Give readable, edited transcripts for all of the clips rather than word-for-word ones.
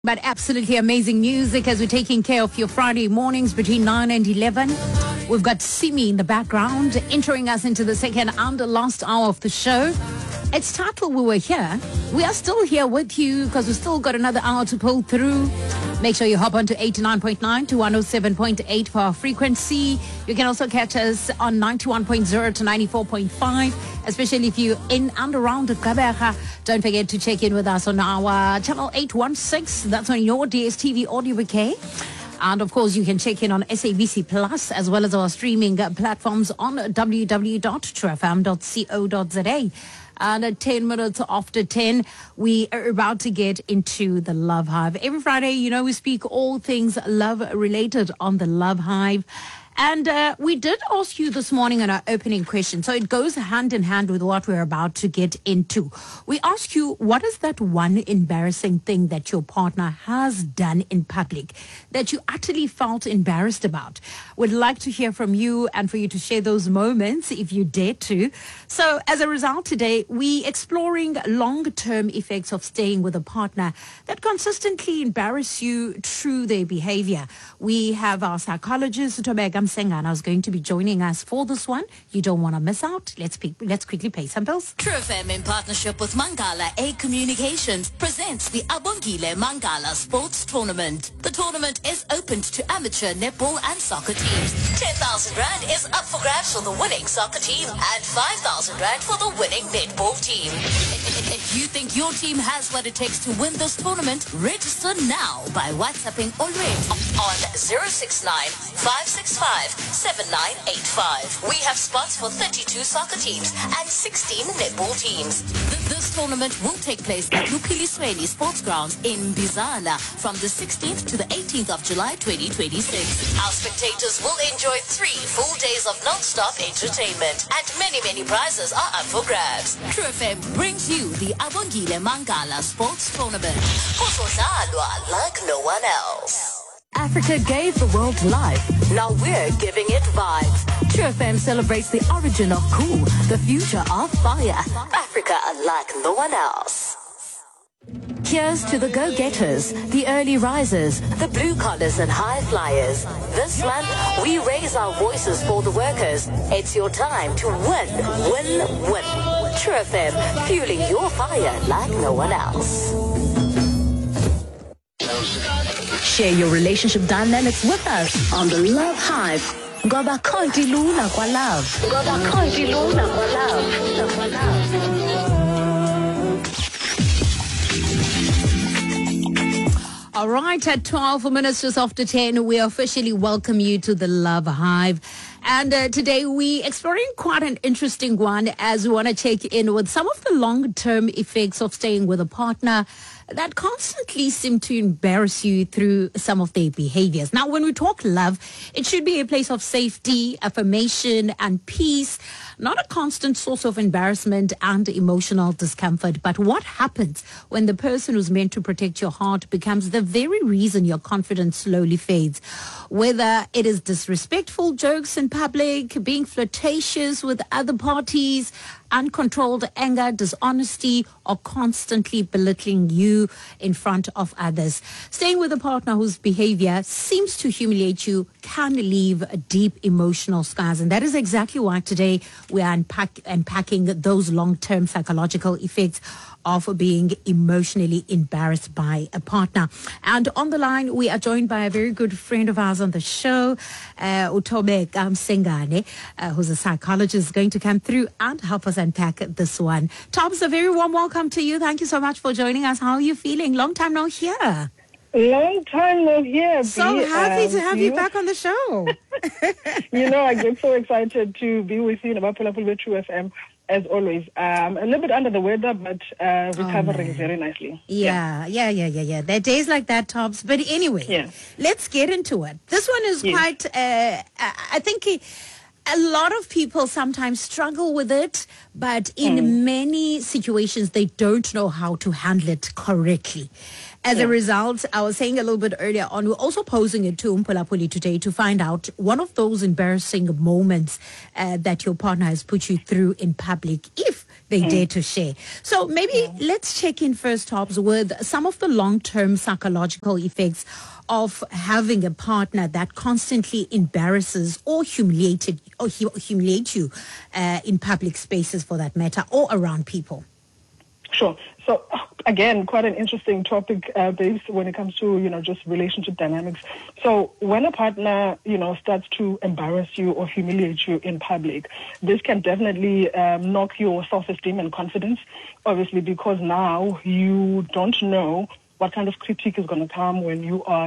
But absolutely amazing music as we're taking care of your Friday mornings between 9 and 11. We've got Simi in the background, entering us into the second and the last hour of the show. It's titled We Were Here. We are still here with you because we've still got another hour to pull through. Make sure you hop on to 89.9 to 107.8 for our frequency. You can also catch us on 91.0 to 94.5, especially if you're in and around the Gqeberha. Don't forget to check in with us on our channel 816. That's on your DSTV audio bouquet. And of course, you can check in on SABC Plus as well as our streaming platforms on www.truefm.co.za. And at 10 minutes after 10, we are about to get into the Love Hive. Every Friday, we speak all things love related on the Love Hive. And we did ask you this morning in our opening question, so it goes hand in hand with what we're about to get into. We asked you, what is that one embarrassing thing that your partner has done in public that you utterly felt embarrassed about? We'd like to hear from you and for you to share those moments if you dare to. So as a result today, we exploring long-term effects of staying with a partner that consistently embarrass you through their behavior. We have our psychologist, Tobeka Msengana, is going to be joining us for this one. You don't want to miss out. Let's quickly pay some bills. True FM, in partnership with Mangala A Communications, presents the Abongile Mangala Sports Tournament. The tournament is open to amateur netball and soccer teams. 10,000 Rand is up for grabs for the winning soccer team and 5,000 Rand for the winning netball team. If you think your team has what it takes to win this tournament, register now by WhatsApping already on 069-565-7985. We have spots for 32 soccer teams and 16 netball teams. This tournament will take place at Lupilisweni Sports Grounds in Bizana from the 16th to the 18th of July 2026. Our spectators will enjoy 3 full days of non-stop entertainment and many prizes are up for grabs. True FM brings you the Abongile Mangala Sports Tournament. Kuzodlalwa like no one else. Africa gave the world life. Now we're giving it vibes. True FM celebrates the origin of cool, the future of fire. Africa unlike no one else. Here's to the go-getters, the early risers, the blue-collars and high flyers. This month, we raise our voices for the workers. It's your time to win. True FM, fueling your fire like no one else. Share your relationship dynamics with us on the Love Hive. Ngoba konti lula kwa love. All right, at 12 minutes just after 10, we officially welcome you to the Love Hive. And today we exploring quite an interesting one as we want to check in with some of the long-term effects of staying with a partner that constantly seem to embarrass you through some of their behaviors. Now, when we talk love, it should be a place of safety, affirmation, and peace, not a constant source of embarrassment and emotional discomfort. But what happens when the person who's meant to protect your heart becomes the very reason your confidence slowly fades? Whether it is disrespectful jokes in public, being flirtatious with other parties, uncontrolled anger, dishonesty, or constantly belittling you in front of others. Staying with a partner whose behavior seems to humiliate you can leave deep emotional scars. And that is exactly why today we are unpacking those long-term psychological effects of being emotionally embarrassed by a partner. And on the line, we are joined by a very good friend of ours on the show, Tobeka Msengana, who's a psychologist, going to come through and help us unpack this one. Tobs, a very warm welcome to you. Thank you so much for joining us. How are you feeling? Long time no hear. Long time no hear. So happy to have you back on the show. I get so excited to be with you in Abapulapul True FM. As always, a little bit under the weather, but recovering very nicely. Yeah. There are days like that, Tops. But anyway, let's get into it. This one is quite, I think a lot of people sometimes struggle with it, but in many situations, they don't know how to handle it correctly. As a result, I was saying a little bit earlier on, we're also posing it to Mpulapuli today to find out one of those embarrassing moments that your partner has put you through in public, if they dare to share. So maybe let's check in first, Tobbs, with some of the long-term psychological effects of having a partner that constantly embarrasses or humiliates you in public spaces, for that matter, or around people. Sure. So again, quite an interesting topic, based when it comes to, just relationship dynamics. So when a partner, starts to embarrass you or humiliate you in public, this can definitely knock your self-esteem and confidence, obviously, because now you don't know what kind of critique is going to come when you are,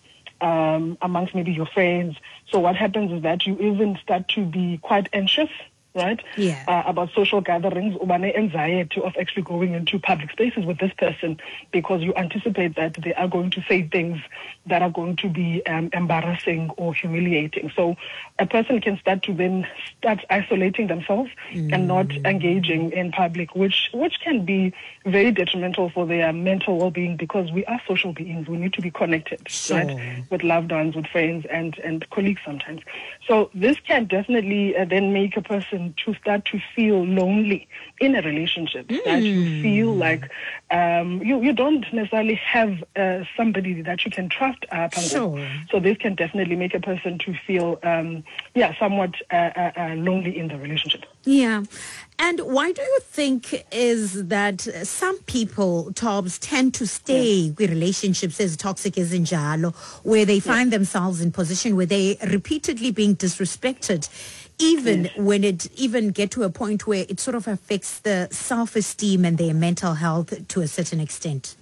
amongst maybe your friends. So what happens is that you even start to be quite anxious, right? Yeah. About social gatherings, or anxiety of actually going into public spaces with this person, because you anticipate that they are going to say things that are going to be embarrassing or humiliating. So a person can start isolating themselves and not engaging in public, which can be very detrimental for their mental well-being, because we are social beings. We need to be connected, right? With loved ones, with friends, and colleagues sometimes. So this can definitely then make a person to start to feel lonely in a relationship, that you feel like you don't necessarily have somebody that you can trust. So this can definitely make a person to feel somewhat lonely in the relationship. Yeah. And why do you think is that some people, Tobbs, tend to stay with relationships as toxic as injalo, where they find themselves in position where they repeatedly being disrespected, even when it even get to a point where it sort of affects the self-esteem and their mental health to a certain extent?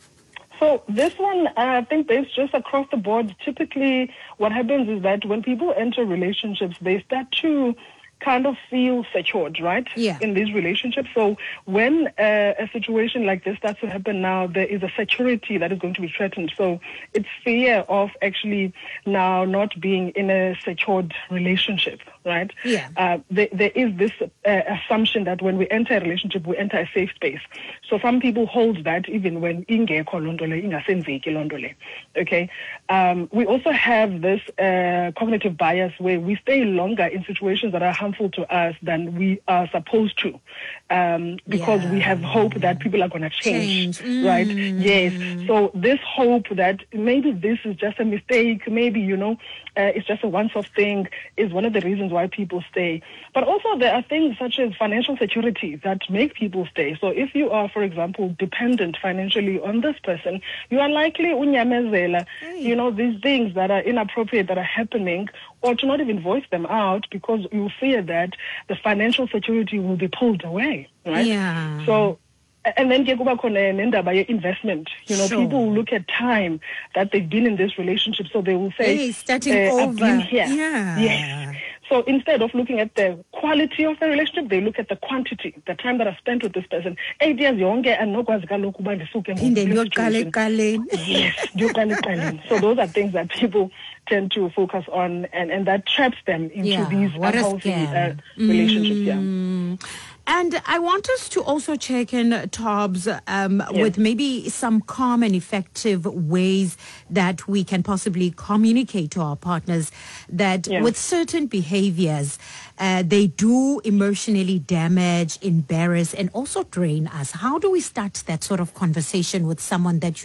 So this one, I think it's just across the board. Typically, what happens is that when people enter relationships, they start to kind of feel secured, right? Yeah. In these relationships. So when a situation like this starts to happen now, there is a security that is going to be threatened. So it's fear of actually now not being in a secured relationship, right? Yeah. There is this assumption that when we enter a relationship, we enter a safe space. So some people hold that even when ingekho lonto le, ingasenzeki lonto le. Okay. We also have this cognitive bias where we stay longer in situations that are harmful to us than we are supposed to, because we have hope that people are going to change. Right? Yes. So this hope that maybe this is just a mistake, maybe, it's just a once-off thing, is one of the reasons why people stay. But also there are things such as financial security that make people stay. So if you are, for example, dependent financially on this person, you are likely unyamezela, these things that are inappropriate that are happening, or to not even voice them out, because you fear that the financial security will be pulled away, right? Yeah. So, and then investment. People look at time that they've been in this relationship, so they will say, hey, starting over. I've been here. Yeah. Yes. So instead of looking at the quality of the relationship, they look at the quantity, the time that I've spent with this person. 8 years younger and no. Yes. So those are things that people tend to focus on, and that traps them into these unhealthy relationships. Yeah. And I want us to also check in, Tobbs, with maybe some calm and effective ways that we can possibly communicate to our partners that with certain behaviors, they do emotionally damage, embarrass, and also drain us. How do we start that sort of conversation with someone that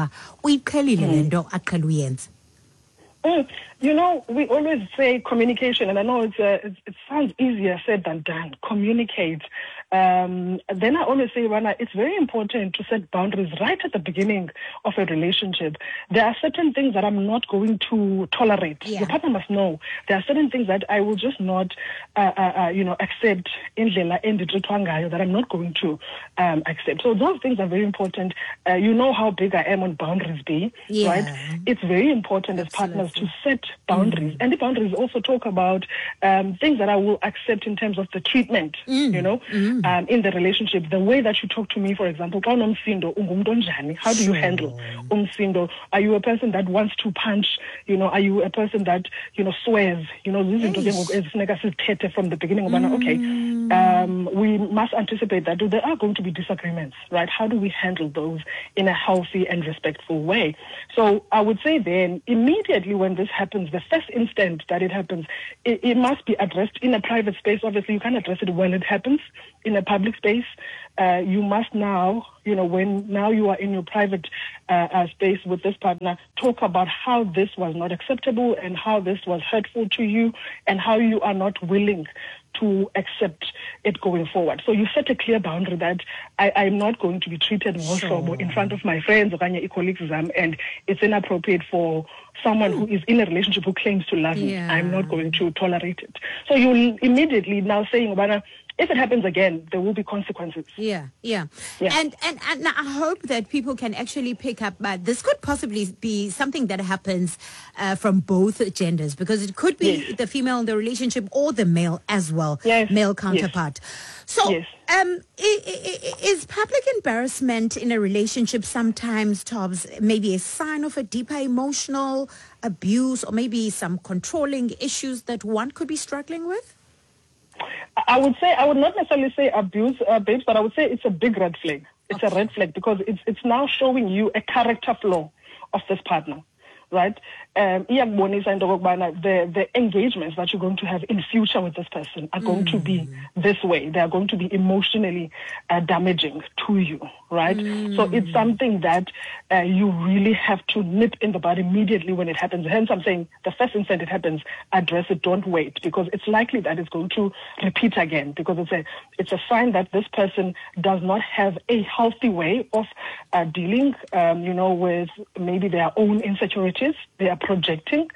we always say communication, and I know it sounds easier said than done. Communicate. Then I always say, Rana, it's very important to set boundaries right at the beginning of a relationship. There are certain things that I'm not going to tolerate. Your partner must know. There are certain things that I will just not, accept that I'm not going to accept. So those things are very important. You know how big I am on boundaries be, right? It's very important as partners to set boundaries. And the boundaries also talk about things that I will accept in terms of the treatment, in the relationship, the way that you talk to me, for example, how do you handle umsindo? Are you a person that wants to punch? Are you a person that, swears? From the beginning, we must anticipate that there are going to be disagreements, right? How do we handle those in a healthy and respectful way? So I would say then, immediately when this happens, the first instant that it happens, it must be addressed in a private space. Obviously, you can't address it when it happens in a public space. You must now, when now you are in your private space with this partner, talk about how this was not acceptable and how this was hurtful to you and how you are not willing to accept it going forward. So you set a clear boundary that I'm not going to be treated in front of my friends or colleagues, and it's inappropriate for someone who is in a relationship who claims to love me. I'm not going to tolerate it. So you'll immediately now saying, if it happens again, there will be consequences. Yeah. And I hope that people can actually pick up, but this could possibly be something that happens from both genders, because it could be the female in the relationship or the male as well, male counterpart. So is public embarrassment in a relationship sometimes, Tobbs, maybe a sign of a deeper emotional abuse or maybe some controlling issues that one could be struggling with? I would not necessarily say abuse, babes, but I would say it's a big red flag. It's a red flag because it's now showing you a character flaw of this partner, right? The engagements that you're going to have in future with this person are going to be this way. They are going to be emotionally damaging to you, right? So it's something that you really have to nip in the bud immediately when it happens. Hence, I'm saying the first instant it happens, address it, don't wait, because it's likely that it's going to repeat again, because it's a sign that this person does not have a healthy way of dealing, with maybe their own insecurities. They are projecting,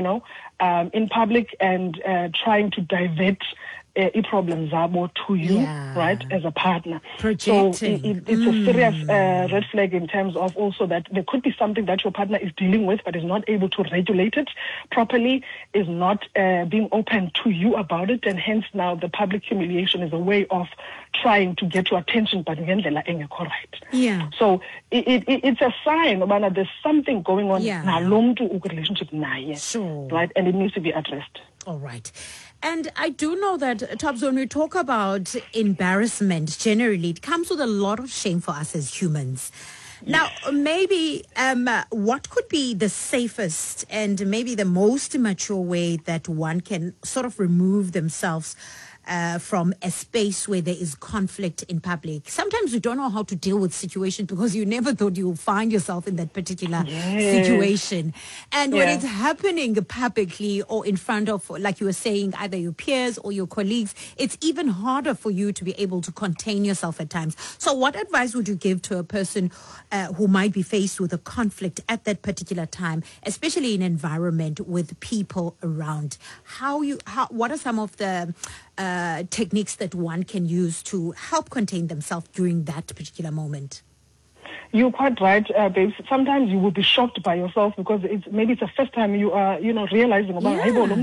in public and trying to divert problems to you, right, as a partner. Projecting. So it's a serious red flag in terms of also that there could be something that your partner is dealing with but is not able to regulate it properly, is not being open to you about it, and hence now the public humiliation is a way of trying to get your attention, but right. Yeah. So it's a sign that there's something going on in a relationship, Sure. right, and it needs to be addressed. All right. And I do know that, Tobbs, when we talk about embarrassment, generally, it comes with a lot of shame for us as humans. Now, maybe what could be the safest and maybe the most mature way that one can sort of remove themselves from a space where there is conflict in public? Sometimes you don't know how to deal with situations because you never thought you would find yourself in that particular situation. And when it's happening publicly or in front of, like you were saying, either your peers or your colleagues, it's even harder for you to be able to contain yourself at times. So what advice would you give to a person who might be faced with a conflict at that particular time, especially in an environment with people around? What are some of the techniques that one can use to help contain themselves during that particular moment? You're quite right, babes. Sometimes you will be shocked by yourself because maybe it's the first time you are, realizing about,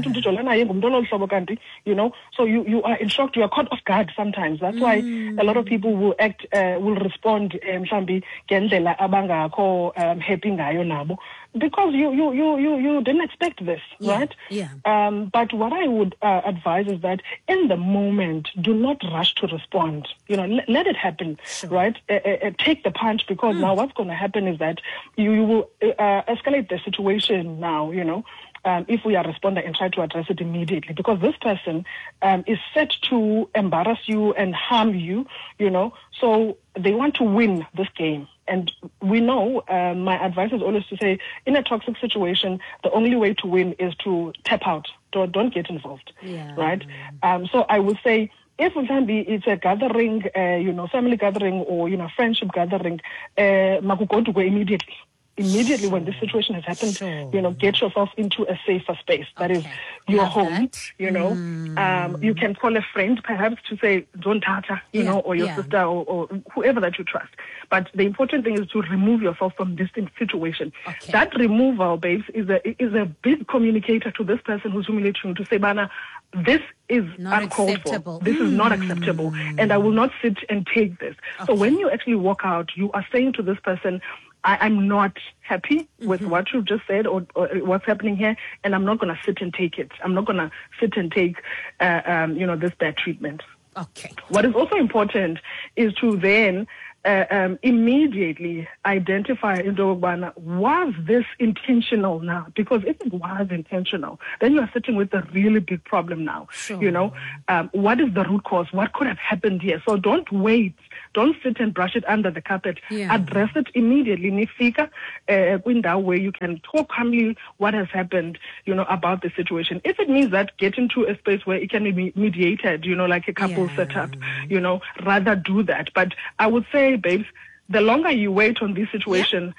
so you are in shock, you are caught off guard sometimes. That's why a lot of people will respond, because you didn't expect this, right? Yeah. But what I would advise is that in the moment, do not rush to respond. Let it happen, right? Take the punch, because now what's going to happen is that you will escalate the situation now, if we are responding and try to address it immediately, because this person is set to embarrass you and harm you, so they want to win this game. And we know, my advice is always to say, in a toxic situation, the only way to win is to tap out. Don't get involved, right? So I would say, if it's a gathering, family gathering or, friendship gathering, go immediately. Immediately when this situation has happened, get yourself into a safer space. That is your home, you can call a friend perhaps to say, don't touch her, or your sister or whoever that you trust. But the important thing is to remove yourself from this situation. That removal, babes, is a big communicator to this person who's humiliating you to say, Bana, this is Not uncalled acceptable. for. This is not acceptable. And I will not sit and take this. So when you actually walk out, you are saying to this person, I'm not happy with what you've just said or what's happening here, and I'm not going to sit and take it. I'm not going to sit and take, this bad treatment. Okay. What is also important is to then immediately identify into Okubana, was this intentional now? Because if it was intentional, then you are sitting with a really big problem now. Sure. What is the root cause? What could have happened here? So don't wait. Don't sit and brush it under the carpet. Yeah. Address it immediately. Nifika window where you can talk calmly what has happened, about the situation. If it means that get into a space where it can be mediated, like a couple setup, rather do that. But I would say, babes, the longer you wait on this situation,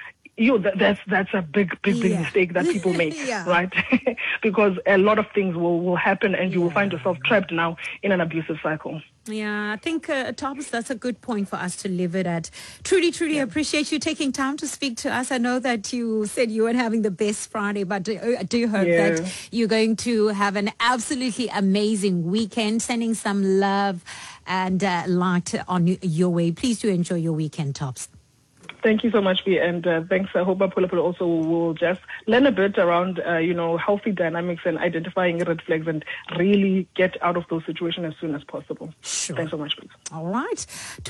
that's a big mistake that people make, right? Because a lot of things will happen and you will find yourself trapped now in an abusive cycle. Yeah, I think, Thomas, that's a good point for us to leave it at. Truly appreciate you taking time to speak to us. I know that you said you weren't having the best Friday, but I do hope that you're going to have an absolutely amazing weekend, sending some love and light on your way. Please do enjoy your weekend, Tops. Thank you so much, B, and thanks. I hope Apula also will just learn a bit around, healthy dynamics and identifying red flags and really get out of those situations as soon as possible. Sure. Thanks so much, B. All right.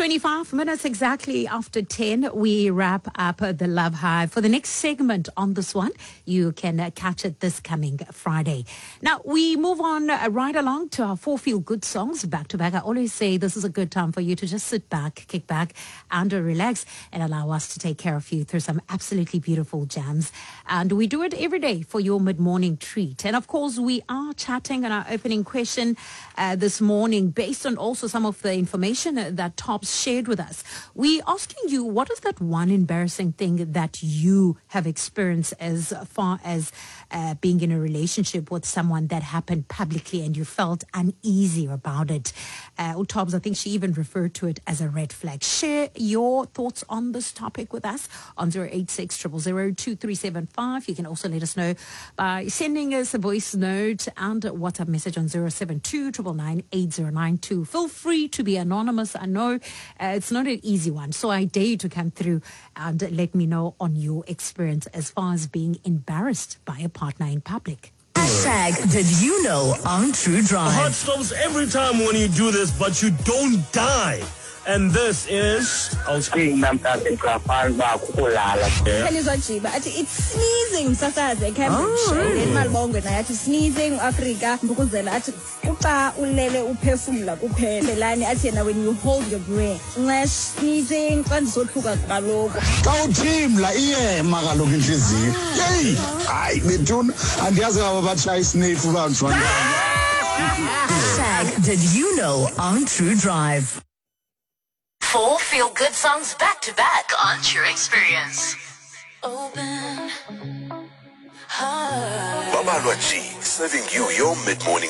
25 minutes exactly after 10, we wrap up the Love Hive. For the next segment on this one, you can catch it this coming Friday. Now, we move on right along to our 4 feel-good songs back to back. I always say this is a good time for you to just sit back, kick back, and relax and allow us to take care of you through some absolutely beautiful jams. And we do it every day for your mid-morning treat. And of course, we are chatting on our opening question this morning based on also some of the information that Tops shared with us. We asking you, what is that one embarrassing thing that you have experienced as far as being in a relationship with someone that happened publicly and you felt uneasy about it? Tops, I think she even referred to it as a red flag. Share your thoughts on this topic with us on 086-000-2375. You can also let us know by sending us a voice note and a WhatsApp message on 072-999-8092. Feel free to be anonymous. I know it's not an easy one, so I dare you to come through and let me know on your experience as far as being embarrassed by a partner in public. Hashtag did you know on True Drive. Heart stops every time when you do this, but you don't die. And this is It's sneezing, sasaze Cambridge. Then malibongwe na yathi sneezing Africa mbukuzela athi uxa ulele uphefumula kuphela lani athi yena when you hold your breath sneezing xa ndizothuka kaloku xa uthimla iyema kaloku inhliziyo hey hayi bethuna andiyazi ngaba batshaya isnefu bantu Hashtag did you know on True Drive. 4 feel-good songs back-to-back on True Experience. Open heart. Babalwa G, serving you your mid-morning